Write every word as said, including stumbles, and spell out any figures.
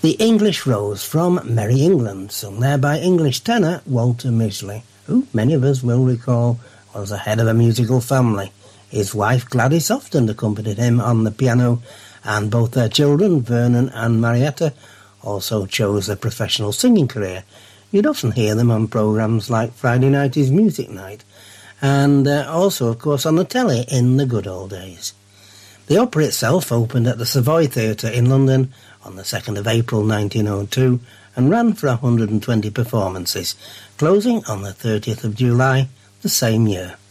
The English Rose from Merry England, sung there by English tenor Walter Midgley, who many of us will recall was the head of a musical family. His wife Gladys often accompanied him on the piano, and both their children, Vernon and Marietta, also chose a professional singing career. You'd often hear them on programmes like Friday Night is Music Night, and uh, also, of course, on the telly in the good old days. The opera itself opened at the Savoy Theatre in London on the second of April nineteen oh two and ran for one hundred twenty performances, closing on the thirtieth of July the same year.